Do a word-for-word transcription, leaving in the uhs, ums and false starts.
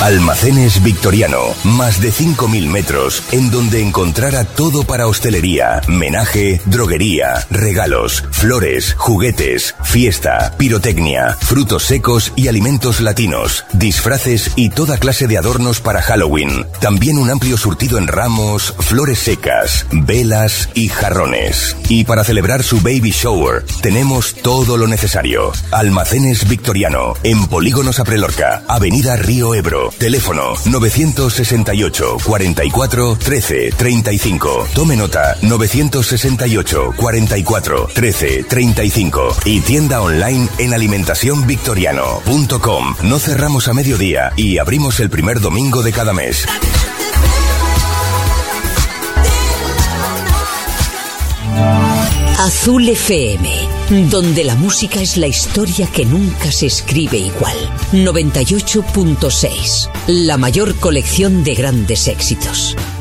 Almacenes Victoriano, más de cinco mil metros, en donde encontrará todo para hostelería, menaje, droguería, regalos, flores, juguetes, fiesta, pirotecnia, frutos secos y alimentos latinos, disfraces y toda clase de adornos para Halloween. También un amplio surtido en ramos, flores secas, velas y jarrones. Y para celebrar su baby shower, tenemos todo lo necesario. Almacenes Victoriano, en Polígono Saprelorca, Avenida Río Ebro. Teléfono novecientos sesenta y ocho, cuarenta y cuatro, trece, treinta y cinco. Tome nota, novecientos sesenta y ocho, cuarenta y cuatro, trece, treinta y cinco. Y tienda online en alimentación victoriano punto com. No cerramos a mediodía y abrimos el primer domingo de cada mes. Azul F M, donde la música es la historia que nunca se escribe igual. noventa y ocho punto seis, la mayor colección de grandes éxitos.